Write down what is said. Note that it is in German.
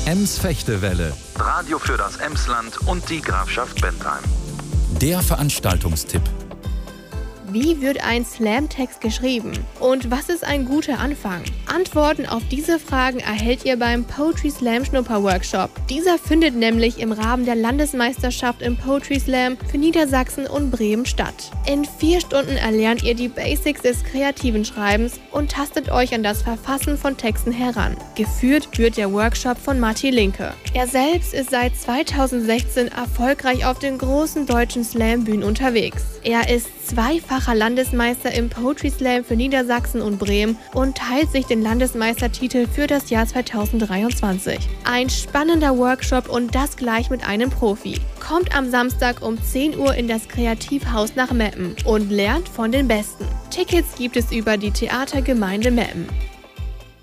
Ems-Fechtewelle. Radio für das Emsland und die Grafschaft Bentheim. Der Veranstaltungstipp. Wie wird ein Slam-Text geschrieben? Und was ist ein guter Anfang? Antworten auf diese Fragen erhält ihr beim Poetry Slam Schnupper-Workshop. Dieser findet nämlich im Rahmen der Landesmeisterschaft im Poetry Slam für Niedersachsen und Bremen statt. In 4 Stunden erlernt ihr die Basics des kreativen Schreibens und tastet euch an das Verfassen von Texten heran. Geführt wird der Workshop von Matti Linke. Er selbst ist seit 2016 erfolgreich auf den großen deutschen Slam-Bühnen unterwegs. Er ist zweifacher Landesmeister im Poetry Slam für Niedersachsen und Bremen und teilt sich den Landesmeistertitel für das Jahr 2023. Ein spannender Workshop und das gleich mit einem Profi. Kommt am Samstag um 10 Uhr in das Kreativhaus nach Meppen und lernt von den Besten. Tickets gibt es über die Theatergemeinde Meppen.